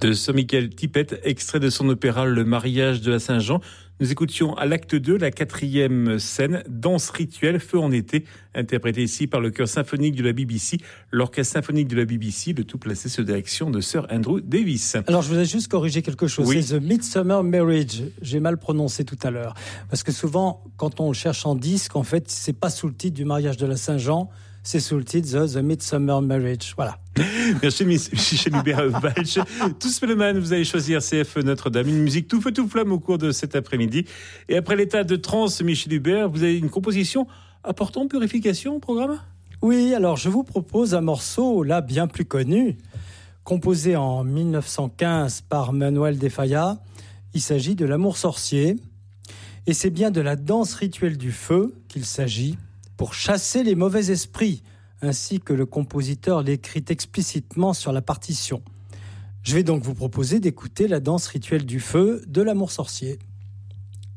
De Sir Michael Tippett, extrait de son opéra Le mariage de la Saint-Jean. Nous écoutions à l'acte 2, la 4e scène, danse rituelle, feu en été, interprétée ici par le chœur symphonique de la BBC, l'orchestre symphonique de la BBC, le tout placé sous direction de Sir Andrew Davis. Alors je voudrais juste corriger quelque chose, oui. C'est The Midsummer Marriage, j'ai mal prononcé tout à l'heure, parce que souvent, quand on le cherche en disque, en fait, c'est pas sous le titre du mariage de la Saint-Jean, c'est sous le titre The Midsummer Marriage. Voilà. Merci Michel Hubert-Walch. Tout Spellemann, vous allez choisir CF Notre-Dame, une musique tout feu tout flamme au cours de cet après-midi. Et après l'état de transe, Michel Hubert, vous avez une composition apportant purification au programme ? Oui, alors je vous propose un morceau là bien plus connu, composé en 1915 par Manuel de Falla. Il s'agit de l'Amour sorcier. Et c'est bien de la danse rituelle du feu qu'il s'agit, pour chasser les mauvais esprits, ainsi que le compositeur l'écrit explicitement sur la partition. Je vais donc vous proposer d'écouter la danse rituelle du feu de l'Amour sorcier.